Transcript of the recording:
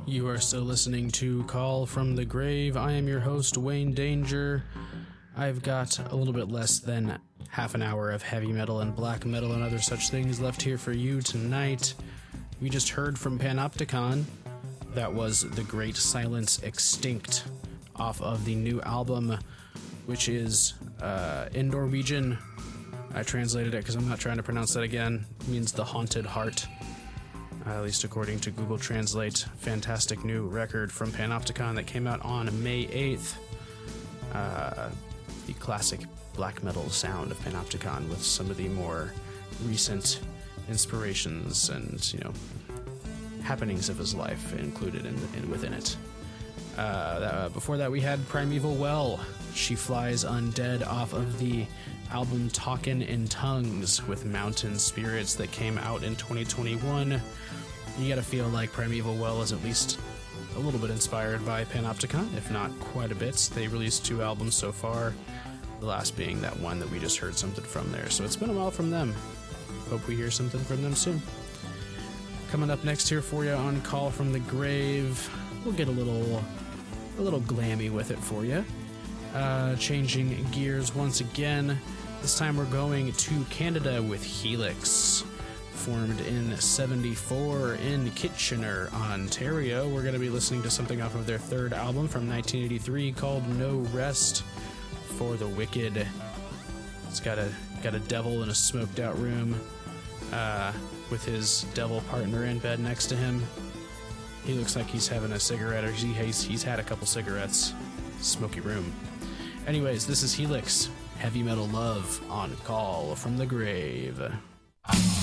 You are still listening to Call from the Grave. I am your host, Wayne Danger. I've got a little bit less than half an hour of heavy metal and black metal and other such things left here for you tonight. We just heard from Panopticon. That was The Great Silence Extinct off of the new album, which is in Norwegian. I translated it because I'm not trying to pronounce that again. It means The Haunted Heart. At least according to Google Translate. Fantastic new record from Panopticon that came out on May 8th. The classic black metal sound of Panopticon with some of the more recent inspirations and, happenings of his life included within it. Before that, we had Primeval Well, She Flies Undead, off of the album Talkin' in Tongues with Mountain Spirits that came out in 2021. You gotta feel like Primeval Well is at least a little bit inspired by Panopticon, if not quite a bit. They released 2 albums so far, the last being that one that we just heard something from there. So it's been a while from them. Hope we hear something from them soon. Coming up next here for you on Call from the Grave, we'll get a little glammy with it for you. Changing gears once again. This time we're going to Canada with Helix. Formed in 74 in Kitchener, Ontario. We're going to be listening to something off of their 3rd album from 1983 called No Rest for the Wicked. It's got a devil in a smoked out room with his devil partner in bed next to him. He looks like he's having a cigarette, or he's had a couple cigarettes. Smoky room. Anyways, this is Helix, Heavy Metal Love on Call from the Grave.